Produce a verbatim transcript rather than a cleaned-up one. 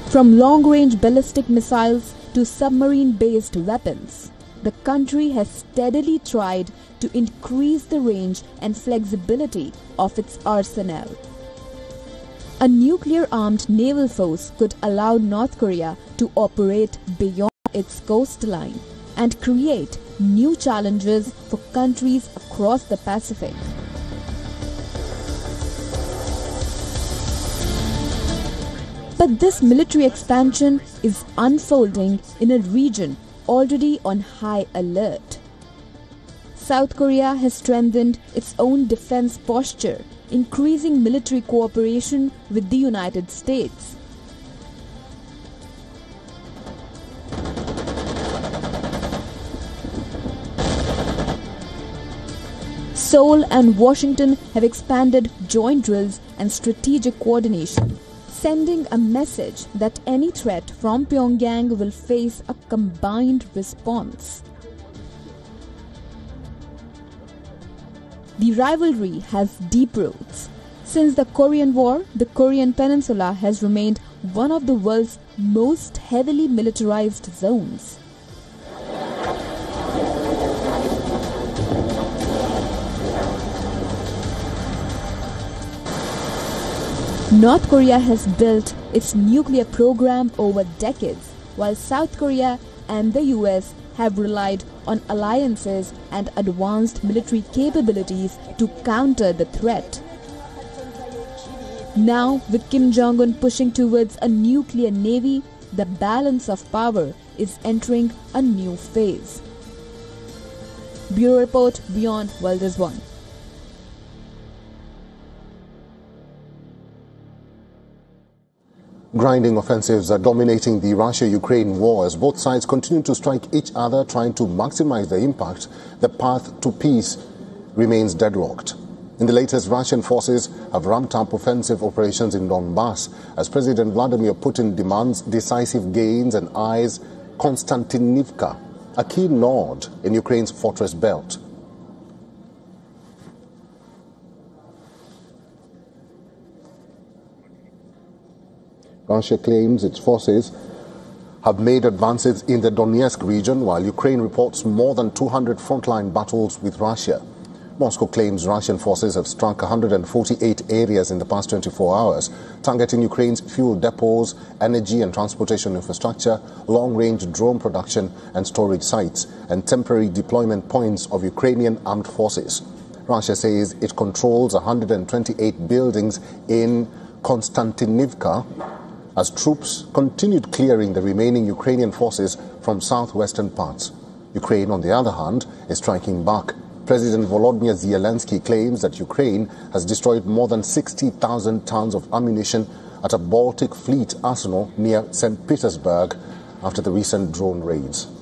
From long-range ballistic missiles to submarine-based weapons, the country has steadily tried to increase the range and flexibility of its arsenal. A nuclear-armed naval force could allow North Korea to operate beyond its coastline and create new challenges for countries across the Pacific. But this military expansion is unfolding in a region already on high alert. South Korea has strengthened its own defense posture, increasing military cooperation with the United States. Seoul and Washington have expanded joint drills and strategic coordination, sending a message that any threat from Pyongyang will face a combined response. The rivalry has deep roots. Since the Korean War, the Korean Peninsula has remained one of the world's most heavily militarized zones. North Korea has built its nuclear program over decades, while South Korea and the U S have relied on alliances and advanced military capabilities to counter the threat. Now, with Kim Jong-un pushing towards a nuclear navy, the balance of power is entering a new phase. Bureau Report, Beyond World is One. Grinding offensives are dominating the Russia-Ukraine war as both sides continue to strike each other, trying to maximize their impact. The path to peace remains deadlocked. In the latest, Russian forces have ramped up offensive operations in Donbass as President Vladimir Putin demands decisive gains and eyes Konstantinivka, a key node in Ukraine's fortress belt. Russia claims its forces have made advances in the Donetsk region, while Ukraine reports more than two hundred frontline battles with Russia. Moscow claims Russian forces have struck one hundred forty-eight areas in the past twenty-four hours, targeting Ukraine's fuel depots, energy and transportation infrastructure, long-range drone production and storage sites, and temporary deployment points of Ukrainian armed forces. Russia says it controls one hundred twenty-eight buildings in Konstantinivka, as troops continued clearing the remaining Ukrainian forces from southwestern parts. Ukraine, on the other hand, is striking back. President Volodymyr Zelensky claims that Ukraine has destroyed more than sixty thousand tons of ammunition at a Baltic Fleet arsenal near Saint Petersburg after the recent drone raids.